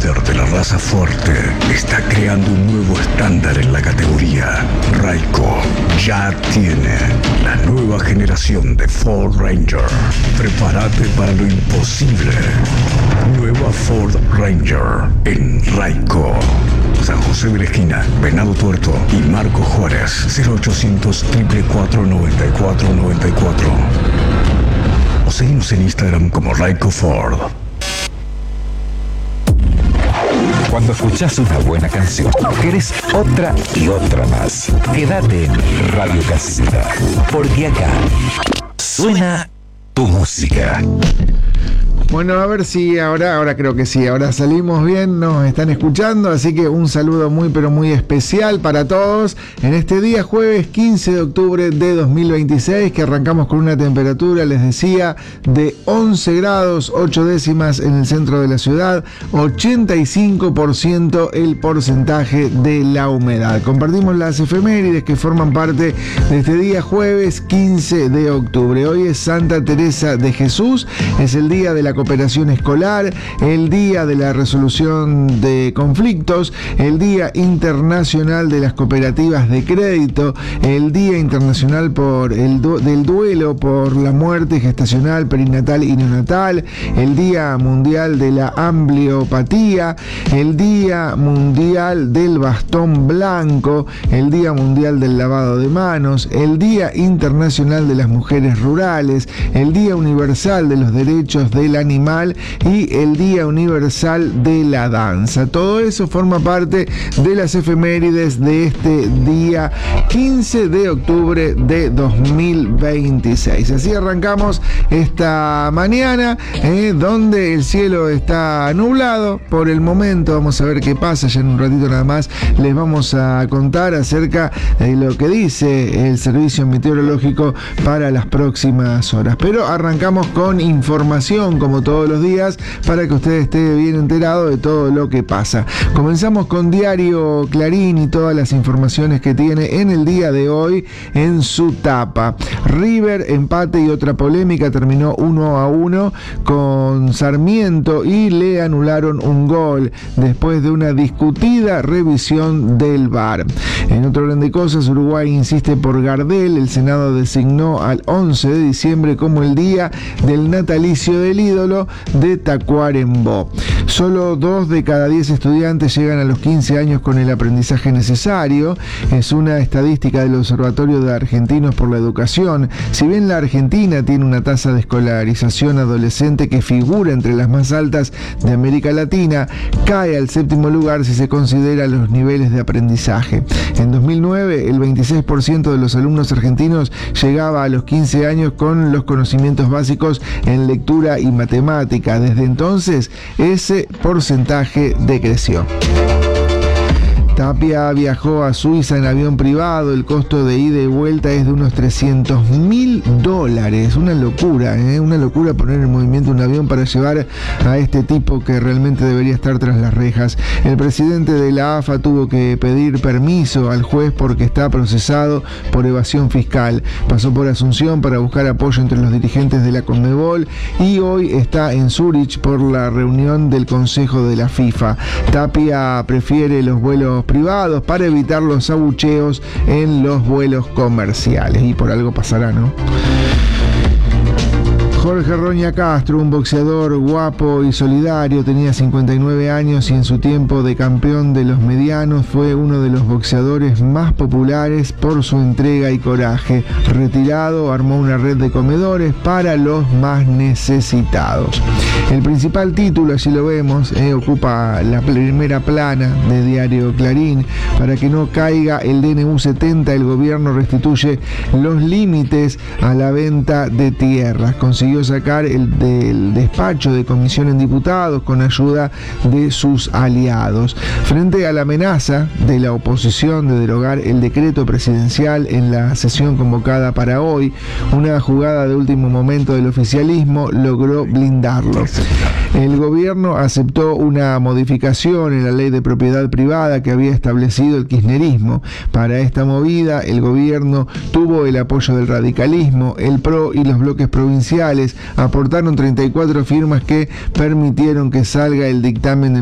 líder de la raza fuerte está creando un nuevo estándar en la categoría. Raiko ya tiene la nueva generación de Ford Ranger. Prepárate para lo imposible. Nueva Ford Ranger en Raiko. San José de la Esquina, Venado Tuerto y Marco Juárez. 0800 444 9494. O seguimos en Instagram como Raiko Ford. Cuando escuchás una buena canción, querés otra y otra más. Quédate en Radio Casita, porque acá suena tu música. Bueno, a ver si ahora creo que sí, ahora salimos bien, nos están escuchando, así que un saludo muy pero muy especial para todos en este día jueves 15 de octubre de 2026, que arrancamos con una temperatura, les decía, de 11 grados 8 décimas en el centro de la ciudad, 85% el porcentaje de la humedad. Compartimos las efemérides que forman parte de este día jueves 15 de octubre. Hoy es Santa Teresa de Jesús, es el día de la cooperación escolar, el día de la resolución de conflictos, el día internacional de las cooperativas de crédito, el día internacional del duelo por la muerte gestacional, perinatal y neonatal, el día mundial de la ambliopatía, el día mundial del bastón blanco, el día mundial del lavado de manos, el día internacional de las mujeres rurales, el día universal de los derechos del animal y el Día Universal de la Danza. Todo eso forma parte de las efemérides de este día 15 de octubre de 2026. Así arrancamos esta mañana, donde el cielo está nublado. Por el momento vamos a ver qué pasa. Ya en un ratito nada más les vamos a contar acerca de lo que dice el servicio meteorológico para las próximas horas. Pero arrancamos con información, como todos los días, para que usted esté bien enterado de todo lo que pasa. Comenzamos con Diario Clarín y todas las informaciones que tiene en el día de hoy en su tapa. River, empate y otra polémica, terminó 1-1 con Sarmiento y le anularon un gol después de una discutida revisión del VAR. En otro orden de cosas, Uruguay insiste por Gardel. El Senado designó al 11 de diciembre como el día del natalicio del ídolo de Tacuarembó. Solo 2 de cada 10 estudiantes llegan a los 15 años con el aprendizaje necesario. Es una estadística del Observatorio de Argentinos por la Educación. Si bien la Argentina tiene una tasa de escolarización adolescente que figura entre las más altas de América Latina, cae al 7º lugar si se considera los niveles de aprendizaje. En 2009, el 26% de los alumnos argentinos llegaba a los 15 años con los conocimientos básicos en lectura y matemática. Desde entonces, ese porcentaje decreció. Tapia viajó a Suiza en avión privado. El costo de ida y vuelta es de unos $300.000. Una locura, una locura poner en movimiento un avión para llevar a este tipo que realmente debería estar tras las rejas. El presidente de la AFA tuvo que pedir permiso al juez porque está procesado por evasión fiscal. Pasó por Asunción para buscar apoyo entre los dirigentes de la Conmebol y hoy está en Zúrich por la reunión del Consejo de la FIFA. Tapia prefiere los vuelos privados para evitar los abucheos en los vuelos comerciales, y por algo pasará, ¿no? Jorge Roña Castro, un boxeador guapo y solidario, tenía 59 años y en su tiempo de campeón de los medianos fue uno de los boxeadores más populares por su entrega y coraje. Retirado, armó una red de comedores para los más necesitados. El principal título, allí lo vemos, ocupa la primera plana de Diario Clarín. Para que no caiga el DNU 70, el gobierno restituye los límites a la venta de tierras. Consiguió sacar el del despacho de comisión en diputados con ayuda de sus aliados. Frente a la amenaza de la oposición de derogar el decreto presidencial en la sesión convocada para hoy, una jugada de último momento del oficialismo logró blindarlo. El gobierno aceptó una modificación en la ley de propiedad privada que había establecido el kirchnerismo. Para esta movida, el gobierno tuvo el apoyo del radicalismo, el PRO y los bloques provinciales. Aportaron 34 firmas que permitieron que salga el dictamen del